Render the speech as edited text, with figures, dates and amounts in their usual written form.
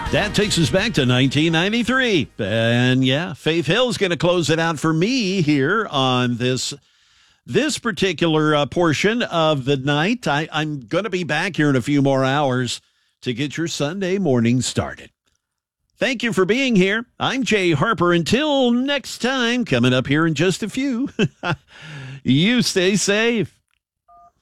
That takes us back to 1993. And yeah, Faith Hill's going to close it out for me here on this particular portion of the night. I'm going to be back here in a few more hours to get your Sunday morning started. Thank you for being here. I'm Jay Harper. Until next time, coming up here in just a few, you stay safe.